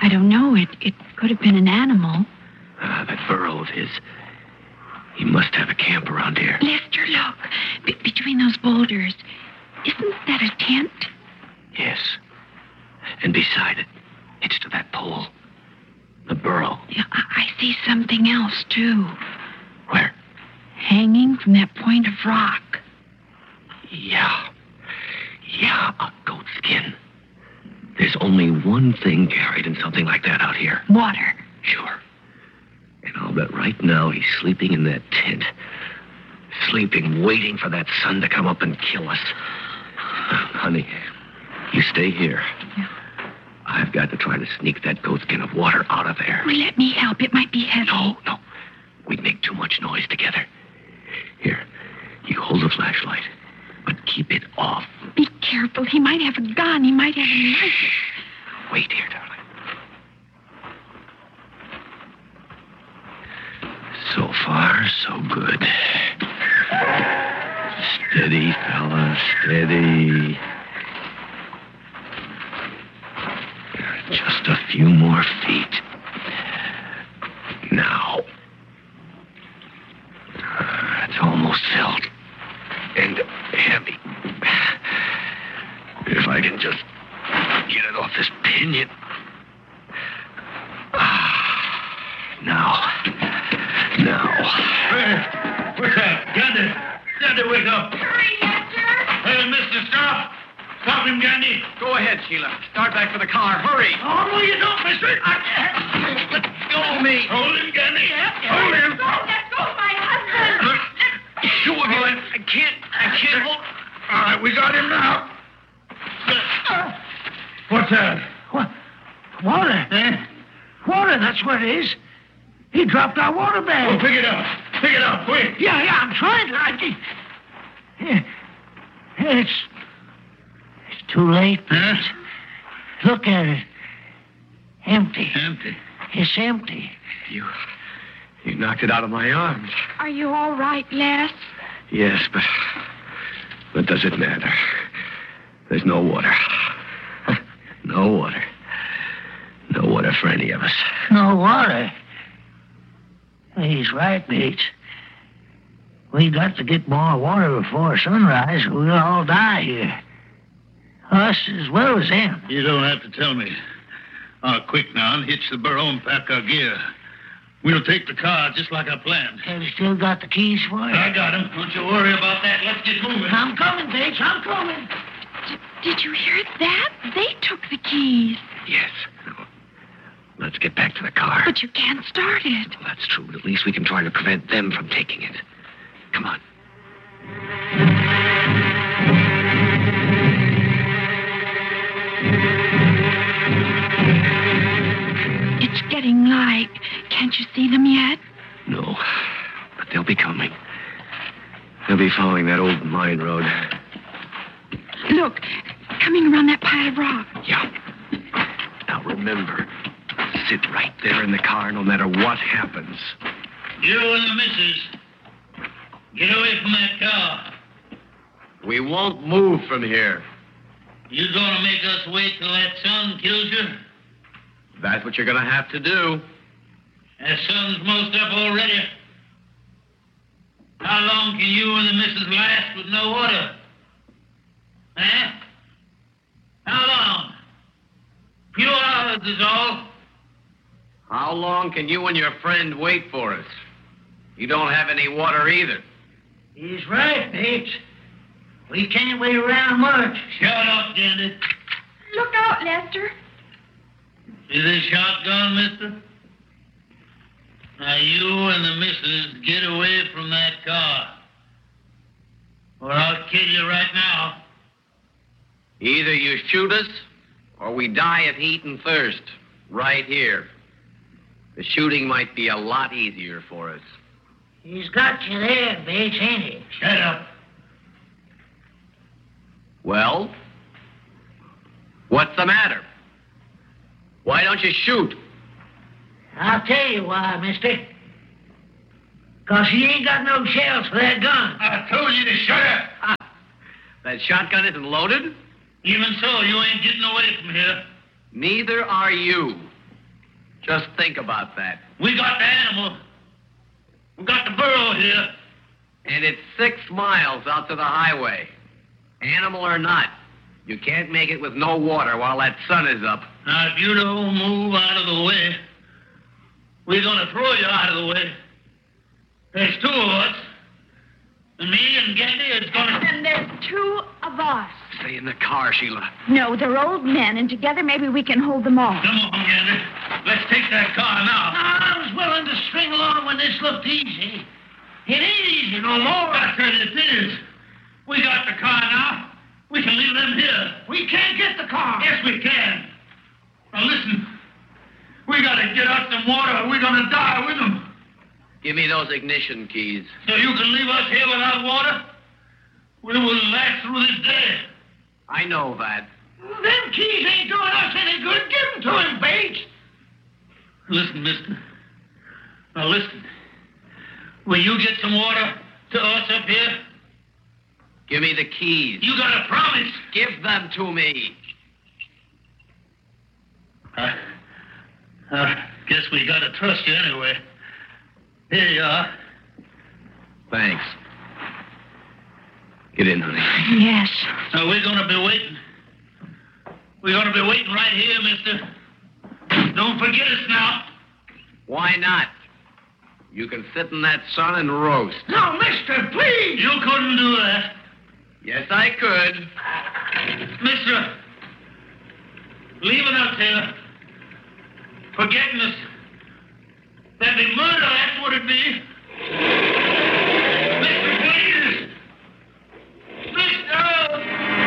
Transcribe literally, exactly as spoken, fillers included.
I don't know. It it could have been an animal. Ah, that burro of his. He must have a camp around here. Lester, look. Be- between those boulders. Isn't that a tent? Yes. And beside it, hitched to that pole. The burro. Yeah, I, I see something else, too. Where? Hanging from that point of rock. Yeah. Yeah, a goat skin. There's only one thing carried in something like that out here. Water. Sure. And I'll bet right now he's sleeping in that tent. Sleeping, waiting for that sun to come up and kill us. Honey, you stay here. Yeah. I've got to try to sneak that goat skin of water out of there. Well, let me help. It might be heavy. No, no. We'd make too much noise together. Here, you hold the flashlight, but keep it off. Be careful. He might have a gun. He might have a knife. Wait here, darling. So far, so good. Steady, fella, steady. Just a few more feet. Now. Uh, it's almost filled. And heavy. If I can just get it off this pinion. Ah, now. Now. Hey, what's that? Gandhi! Gandhi, wake up! Hurry, Lester! Hey, mister, stop! Stop him, Gandhi! Go ahead, Sheila. Start back for the car. Hurry. Oh, no, you don't, mister! I can't! Let go of me! Hold him, Gandhi! Hold him! Go, let go of my husband! Two of you. I, I can't. I can't hold. All right, we got him now. What's that? What? Water? Eh? Water, that's what it is. He dropped our water Oh, bag. pick it up. Pick it up, quick. Yeah, yeah, I'm trying to. I, yeah, it's, it's too late. Huh? Look at it. Empty. Empty. It's empty. You. You knocked it out of my arms. Are you all right, Les? Yes, but. But does it matter? There's no water. No water. No water for any of us. No water. He's right, Bates. We got to get more water before sunrise, or we'll all die here. Us as well as them. You don't have to tell me. Uh, quick now, and hitch the burro and pack our gear. We'll take the car just like I planned. Have you still got the keys for it? I got him. Don't you worry about that. Let's get moving. I'm coming, Bates. I'm coming. D- did you hear that? They took the keys. Yes. Let's get back to the car. But you can't start it. Well, that's true, but at least we can try to prevent them from taking it. Come on. It's getting light. Can't you see them yet? No, but they'll be coming. They'll be following that old mine road. Look, coming around that pile of rock. Yeah. Now remember, sit right there in the car no matter what happens. You and the missus, get away from that car. We won't move from here. You gonna make us wait till that sun kills you? That's what you're going to have to do. That sun's most up already. How long can you and the missus last with no water? Huh? How long? Few hours is all. How long can you and your friend wait for us? You don't have any water either. He's right, Bates. We can't wait around much. Shut up, Dandy. Look out, Lester. See this shotgun, mister? Now you and the missus get away from that car. Or I'll kill you right now. Either you shoot us, or we die of heat and thirst. Right here. The shooting might be a lot easier for us. He's got you there, Bates, ain't he? Shut up. Well? What's the matter? Why don't you shoot? I'll tell you why, mister. Because he ain't got no shells for that gun. I told you to shut up. Ah, that shotgun isn't loaded? Even so, you ain't getting away from here. Neither are you. Just think about that. We got the animal. We got the burro here. And it's six miles out to the highway. Animal or not, you can't make it with no water while that sun is up. Now, if you don't move out of the way, we're going to throw you out of the way. There's two of us. And me and Getty is going to... And there's two of us. Stay in the car, Sheila. No, they're old men, and together maybe we can hold them off. Come on, Getty. Let's take that car now. I was willing to string along when this looked easy. It ain't easy no more. I tell you, it is. We got the car now. We can leave them here. We can't get the car. Yes, we can. Now, listen. We got to get out some water or we're going to die with them. Give me those ignition keys. So you can leave us here without water? We will last through this day. I know that. Them keys ain't doing us any good. Give them to him, Bates. Listen, mister. Now, listen. Will you get some water to us up here? Give me the keys. You got a promise. Give them to me. I, I guess we got to trust you anyway. Here you are. Thanks. Get in, honey. Yes. Now, we're going to be waiting. We're going to be waiting right here, mister. Don't forget us now. Why not? You can sit in that sun and roast. No, mister, please. You couldn't do that. Yes, I could. Mister, leaving us here, forgetting us, that'd be murder, that's what it'd be.